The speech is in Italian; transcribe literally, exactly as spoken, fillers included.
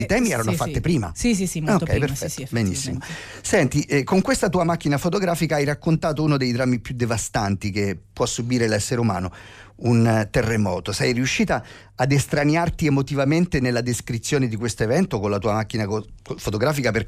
I temi eh, erano sì, fatte sì. prima. Sì, sì, sì, molto Ok, prima. perfetto, Sì, sì, benissimo. effettivamente. Senti, eh, con questa tua macchina fotografica hai raccontato uno dei drammi più devastanti che può subire l'essere umano, un eh, terremoto. Sei riuscita ad estraniarti emotivamente nella descrizione di questo evento con la tua macchina co- fotografica per